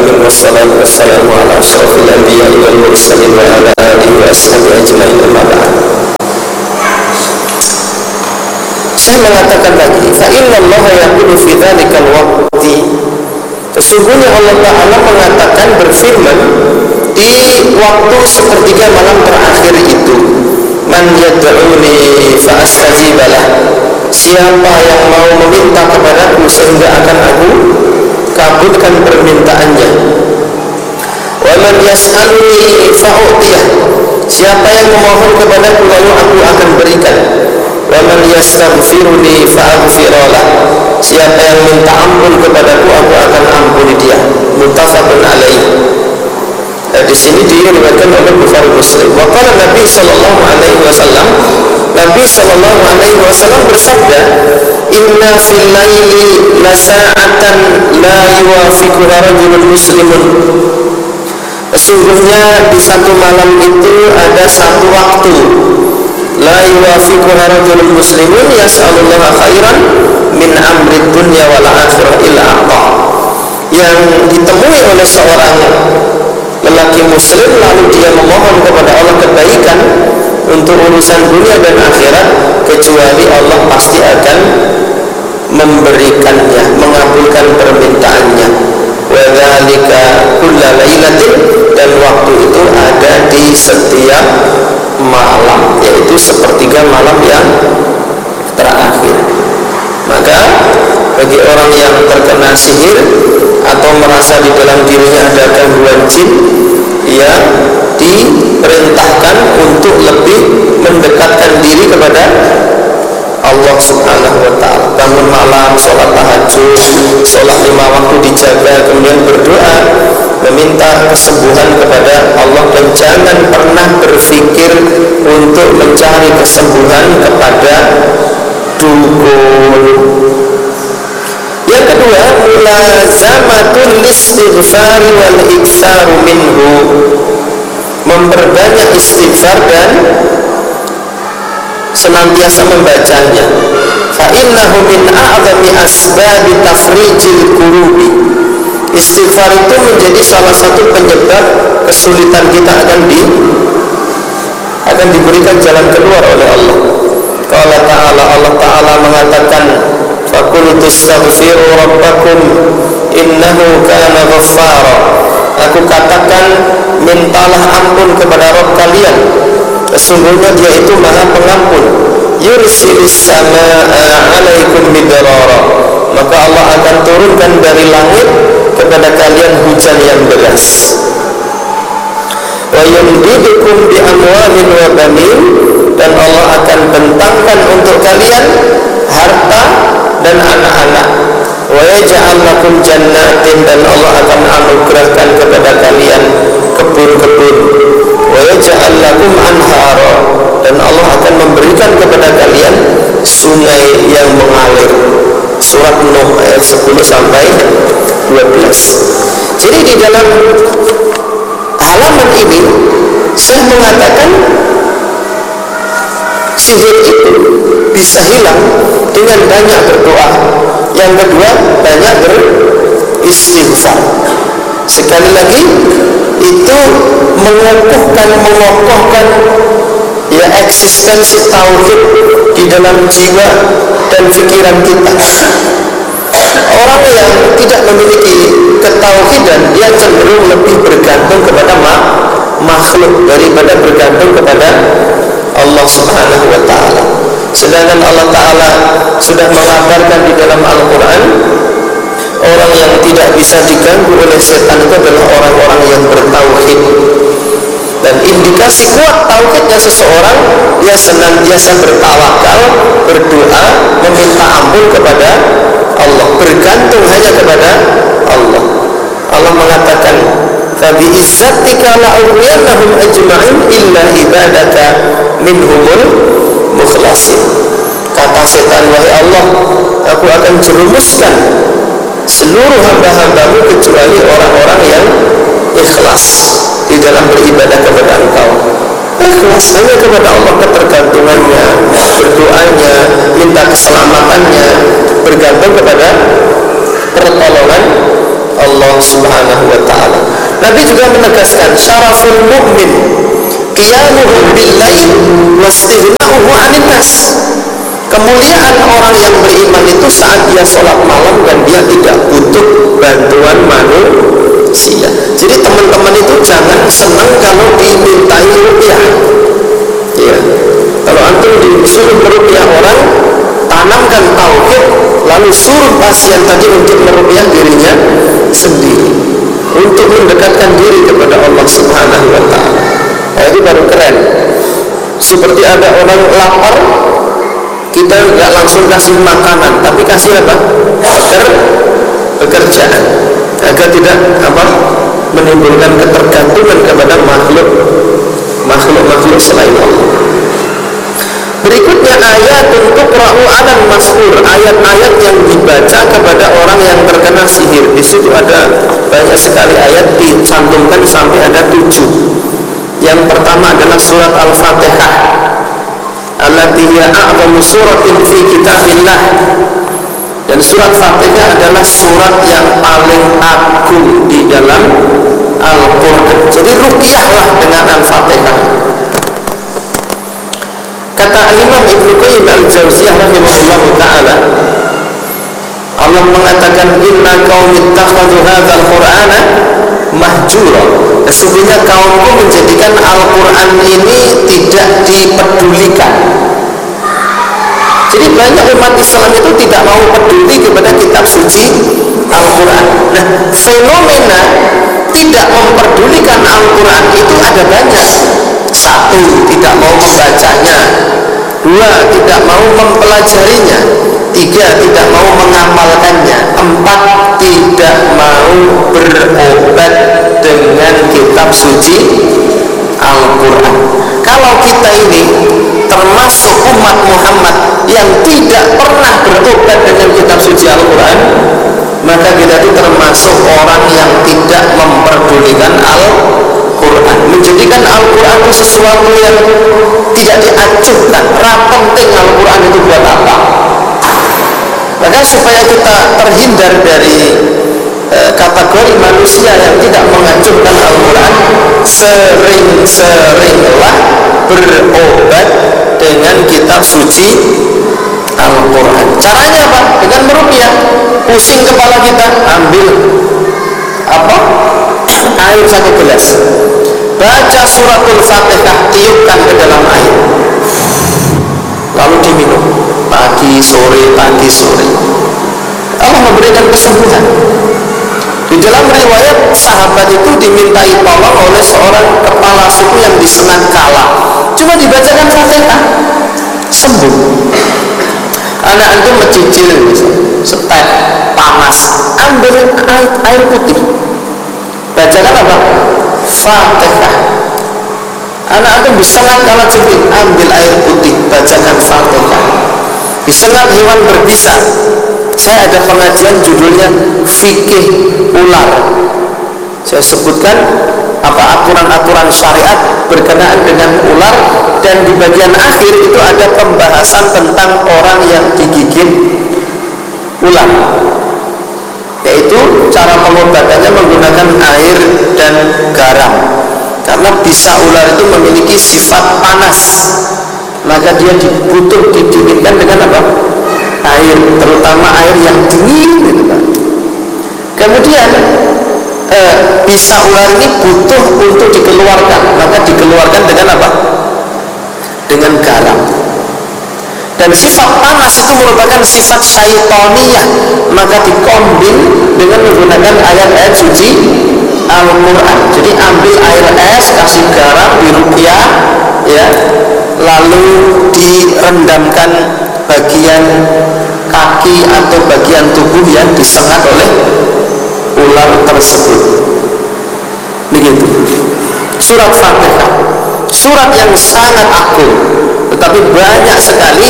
alamin, wassalatu wassalamu ala asyrafil anbiya'i wal mursalin wa ala alihi wa ashabihi ajma'in, amma ba'd. Saya mengatakan lagi, fa innallaha yaqulu fi dzalikal waqti, sesungguhnya Allah Ta'ala mengatakan, berfirman di waktu sepertiga malam terakhir itu, man yad'uni fa astajibalah, siapa yang mau meminta kepadaku sehingga akan aku kabulkan permintaannya. Wa man yas'aluni fa u'tiyah, siapa yang memohon kepadaku lalu aku akan berikan. Wa man yastaghfiruni fa aghfirlah, siapa yang minta ampun kepadaku aku akan ampuni dia. Muttafaqun alaih. Di sini diriwayatkan oleh Bukhari Muslim. Wa qala Nabi sallallahu alaihi wasallam, Nabi sallallahu alaihi wasallam bersabda, inna fil laili la sa'atan la yuwafiquha rajulun muslimun, sesungguhnya di satu malam itu ada satu waktu, la yuwafiquha rajulun muslimun yas'alullaha khairan min amri dunya wal akhirah illa a'ta, yang ditemui oleh seorang lelaki muslim lalu dia memohon kepada Allah kebaikan untuk urusan dunia dan akhirat, kecuali Allah pasti akan memberikannya, mengabulkan permintaannya. Wa dzalika kulla lailatin, dan waktu itu ada di setiap malam, yaitu sepertiga malam yang terakhir. Maka bagi orang yang terkena sihir atau merasa di dalam dirinya ada gangguan jin, ia diperintahkan untuk lebih mendekatkan diri kepada Allah Subhanahu wa ta'ala. Bangun malam, sholat tahajud, sholat 5 waktu dijaga, kemudian berdoa, meminta kesembuhan kepada Allah, dan jangan pernah berpikir untuk mencari kesembuhan kepada dukun. Yang kedua, mulazamatul istighfar wal iktsaru minhu, memperbanyak istighfar dan senantiasa membacanya. Fa innahu min a'zami asbabi tafrijil kurubi, istighfar itu menjadi salah satu penyebab kesulitan kita akan diberikan jalan keluar oleh Allah. Qala ta'ala, Allah Ta'ala mengatakan, faqul tastaghfiru rabbakum innahu kana ghaffara, aku katakan mintalah ampun kepada Rabb kalian, sesungguhnya dia itu maha pengampun. Yursilis samaa 'alaikum midrara, maka Allah akan turunkan dari langit kepada kalian hujan yang deras. Wa yumdidukum bi amwalin wa banin, dan Allah akan bentangkan untuk kalian harta dan anak-anak. Wa yaj'al lakum jannatin, dan Allah akan anugerahkan kepada kalian kebun-kebun. Wa yaj'al lakum anhara, dan Allah akan memberikan kepada kalian sungai yang mengalir. Surat Nuh ayat 10 sampai 12. Jadi di dalam halaman ini saya mengatakan sihir itu bisa hilang dengan banyak berdoa. Yang kedua, banyak beristighfar. Sekali lagi, itu mengokohkan ya eksistensi tauhid di dalam jiwa dan pikiran kita. Orang yang tidak memiliki ketauhidan, dia cenderung lebih bergantung kepada makhluk daripada bergantung kepada Allah Subhanahu wa ta'ala. Sedangkan Allah Ta'ala sudah mengabarkan di dalam Al-Quran, orang yang tidak bisa diganggu oleh setan itu adalah orang-orang yang bertauhid. Dan indikasi kuat tauhidnya seseorang, dia senantiasa bertawakal, berdoa, meminta ampun kepada Allah, bergantung hanya kepada Allah. Allah mengatakan, fabi izzatika la'ughwiyannahum ajma'in illa ibadaka minhumul mukhlasin. Kata setan, wahai Allah, aku akan jerumuskan seluruh hamba-hambamu kecuali orang-orang yang ikhlas di dalam beribadah kepada Engkau. Ikhlas hanya kepada Allah ketergantungannya, berdoanya, minta keselamatannya, bergantung kepada pertolongan Allah Subhanahu wa ta'ala. Nabi juga menegaskan syaraful mu'min qiyamuhu bil-lail wastighna'uhu 'anil nas. Kemuliaan orang yang beriman itu saat dia sholat malam dan dia tidak butuh bantuan manusia. Jadi teman-teman itu jangan senang kalau dimintai rupiah. Ya. Kalau antum disuruh merupiah orang, tanamkan tauhid, lalu suruh pasien tadi untuk merupiah dirinya sendiri, untuk mendekatkan diri kepada Allah Subhanahu wa ta'ala. Nah, itu baru keren. Seperti ada orang lapar, kita nggak langsung kasih makanan, tapi kasih apa? Pekerjaan, agar tidak menimbulkan ketergantungan kepada makhluk selain Allah. Berikutnya ayat untuk ra'u 'alal mas'ur, ayat-ayat yang dibaca kepada orang yang terkena sihir. Di situ ada banyak sekali ayat, dicantumkan sampai ada 7. Yang pertama adalah surat Al-Fatihah, allati hiya a'zamu suratin fi kitabillah. Dan surat Fatihah adalah surat yang paling agung di dalam Al-Quran. Jadi ruqyahlah dengan Al-Fatihah. Kata Imam Ibnu Qayyim Al-Jauziyah rahimahullahu ta'ala, Allah mengatakan inna qaumi ittakhadhu hadzal qur'ana mahjura. Sesungguhnya kaumku menjadikan Al-Quran ini tidak dipedulikan. Jadi banyak umat Islam itu tidak mau peduli kepada kitab suci Al-Quran. Nah, fenomena tidak memperdulikan Al-Quran itu ada banyak. 1, tidak mau membacanya. 2, tidak mau mempelajarinya. 3, tidak mau mengamalkannya. 4, tidak mau berobat dengan kitab suci Al-Quran. Kalau kita ini termasuk umat Muhammad yang tidak pernah berobat dengan kitab suci Al-Quran, maka kita itu termasuk orang yang tidak memperdulikan Al-Quran, menjadikan Al-Quran itu sesuatu yang tidak diacuhkan. Penting Al-Quran itu buat apa? Maka supaya kita terhindar dari kategori manusia yang tidak mengacuhkan Al-Quran, sering-seringlah berobat dengan kitab suci Al-Quran. Caranya apa? Dengan meruqyah. Pusing kepala kita, ambil air 1 gelas, baca suratul Fatihah, tiupkan ke dalam air, lalu diminum pagi sore. Allah memberikan kesembuhan. Di dalam riwayat, sahabat itu dimintai tolong oleh seorang kepala suku yang disengat kala. Cuma dibacakan Fatihah, sembuh. Anak itu mencicil, setek panas, ambil air putih, bacakan apa? Fatihah. Anak itu disengat kala jepit, ambil air putih, bacakan Fatihah. Disengat hewan berbisa, saya ada pengajian judulnya fikih ular. Saya sebutkan aturan-aturan syariat berkenaan dengan ular, dan di bagian akhir itu ada pembahasan tentang orang yang digigit ular, yaitu cara pengobatannya menggunakan air dan garam. Karena bisa ular itu memiliki sifat panas, maka dia butuh didinginkan dengan apa? Air, terutama air yang dingin gitu kan. Kemudian bisa ular ini butuh untuk dikeluarkan, maka dikeluarkan dengan apa? Dengan garam. Dan sifat panas itu merupakan sifat syaitoniyah, maka dikombin dengan menggunakan ayat-ayat suci Al-Quran. Jadi ambil air es, kasih garam, diruqyah, ya, lalu direndamkan bagian kaki atau bagian tubuh yang disengat oleh ular tersebut. Begitu. Surat Fatihah, surat yang sangat agung, tetapi banyak sekali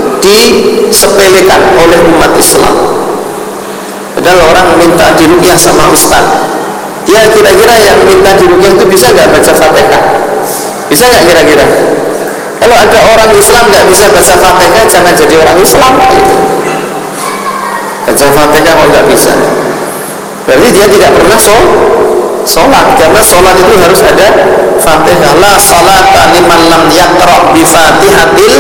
disepelekan oleh umat Islam. Padahal orang minta diruqyah sama ustaz, ya kira-kira yang minta diruqyah itu bisa nggak baca Fatihah? Bisa nggak kira-kira? Kalau ada orang Islam nggak bisa baca Fatihah, jangan jadi orang Islam. Baca Fatihah kalau nggak bisa, berarti dia tidak pernah sholat, karena sholat itu harus ada Fatihah. La sholata liman lam yaqra' bi Fatihatil